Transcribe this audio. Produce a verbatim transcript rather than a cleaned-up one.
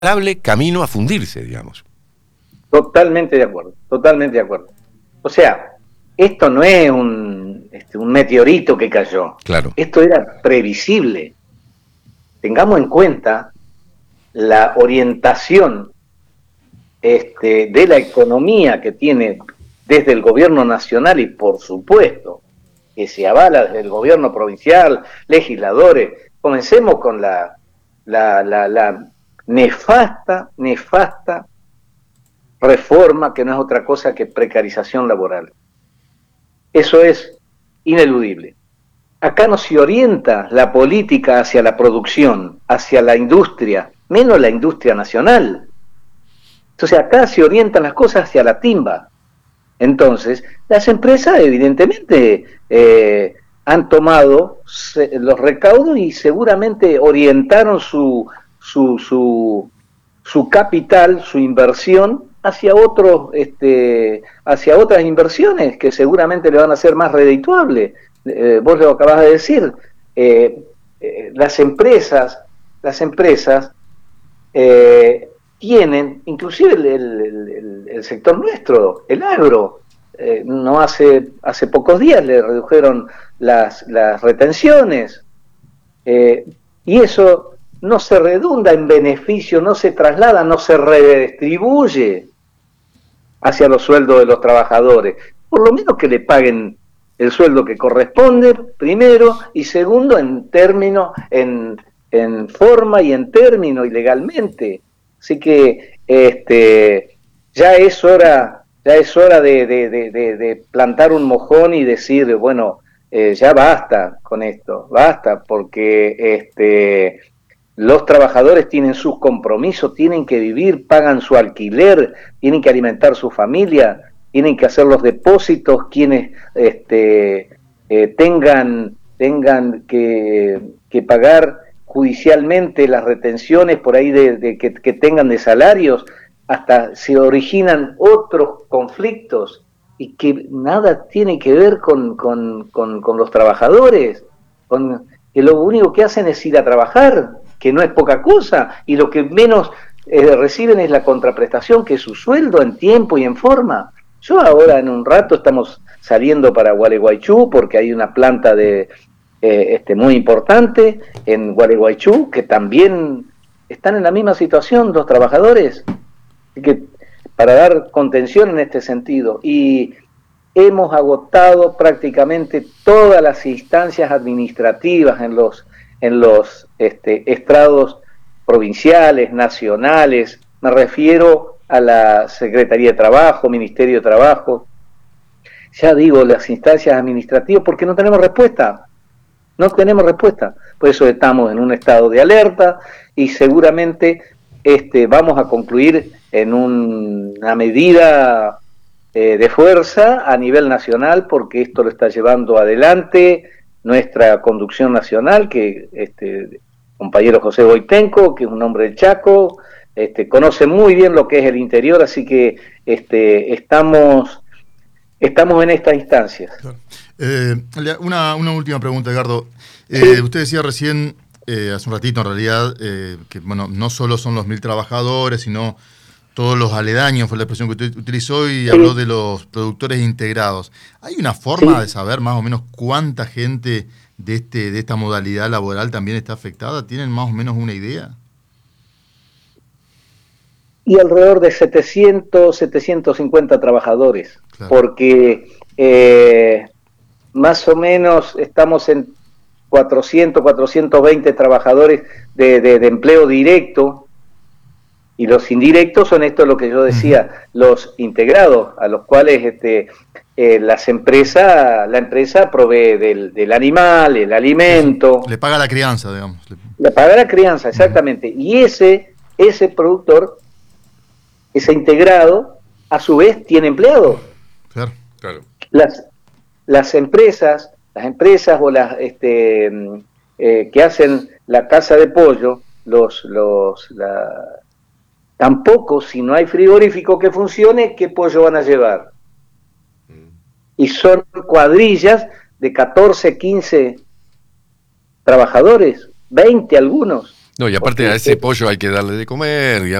camino a fundirse, digamos. Totalmente de acuerdo, totalmente de acuerdo. O sea, esto no es un, este, un meteorito que cayó. Claro. Esto era previsible. Tengamos en cuenta la orientación este, de la economía que tiene desde el gobierno nacional y, por supuesto, que se avala desde el gobierno provincial, legisladores. Comencemos con la, la, la, la nefasta, nefasta reforma que no es otra cosa que precarización laboral. Eso es ineludible. Acá no se orienta la política hacia la producción, hacia la industria, menos la industria nacional. Entonces acá se orientan las cosas hacia la timba. Entonces, las empresas evidentemente eh, han tomado los recaudos y seguramente orientaron su, su, su, su capital, su inversión hacia otros, este, hacia otras inversiones que seguramente le van a ser más redituables. Eh, vos lo acabás de decir, eh, eh, las empresas, las empresas eh, tienen, inclusive el, el, el, el sector nuestro, el agro, eh, no hace, hace pocos días le redujeron las, las retenciones, eh, y eso no se redunda en beneficio, no se traslada, no se redistribuye hacia los sueldos de los trabajadores. Por lo menos que le paguen el sueldo que corresponde, primero, y segundo, en términos, en, en forma y en término y legalmente. Así que este, ya es hora, ya es hora de, de, de, de, de plantar un mojón y decir, bueno, eh, ya basta con esto, basta, porque este, los trabajadores tienen sus compromisos, tienen que vivir, pagan su alquiler, tienen que alimentar su familia, tienen que hacer los depósitos, quienes este, eh, tengan, tengan que, que pagar judicialmente las retenciones por ahí de, de que, que tengan de salarios, hasta se originan otros conflictos y que nada tiene que ver con, con, con, con los trabajadores, con, que lo único que hacen es ir a trabajar, que no es poca cosa, y lo que menos eh, reciben es la contraprestación, que es su sueldo en tiempo y en forma. Yo ahora en un rato estamos saliendo para Gualeguaychú porque hay una planta de eh, este muy importante en Gualeguaychú que también están en la misma situación los trabajadores. Así que para dar contención en este sentido, y hemos agotado prácticamente todas las instancias administrativas en los en los este, estrados provinciales, nacionales, me refiero a la Secretaría de Trabajo, Ministerio de Trabajo, ya digo, las instancias administrativas, porque no tenemos respuesta, no tenemos respuesta, por eso estamos en un estado de alerta y seguramente este, vamos a concluir en un, una medida eh, de fuerza a nivel nacional, porque esto lo está llevando adelante nuestra conducción nacional, que este compañero José Boitenco, que es un hombre del Chaco, este, conoce muy bien lo que es el interior, así que este, estamos, estamos en estas instancias. Claro. Eh, una, una última pregunta, Edgardo. Eh, sí. Usted decía recién, eh, hace un ratito en realidad, eh, que bueno, no solo son los mil trabajadores, sino todos los aledaños, fue la expresión que usted utilizó, y sí. Habló de los productores integrados. ¿Hay una forma sí. de saber más o menos cuánta gente de, este, de esta modalidad laboral también está afectada? ¿Tienen más o menos una idea? Y alrededor de setecientos, setecientos cincuenta trabajadores, claro. Porque eh, más o menos estamos en cuatrocientos, cuatrocientos veinte trabajadores de, de, de empleo directo, y los indirectos son esto lo que yo decía, uh-huh. los integrados, a los cuales este, eh, las empresas, la empresa provee del, del animal, el alimento. Le paga la crianza, digamos. Le paga la crianza, exactamente. Uh-huh. Y ese, ese productor, ese integrado, a su vez tiene empleados. Claro, claro. Las, las empresas, las empresas o las este, eh, que hacen la casa de pollo, los, los, la, tampoco, si no hay frigorífico que funcione, ¿qué pollo van a llevar? Y son cuadrillas de catorce, quince trabajadores, veinte algunos. No, y aparte Porque a ese usted- pollo hay que darle de comer,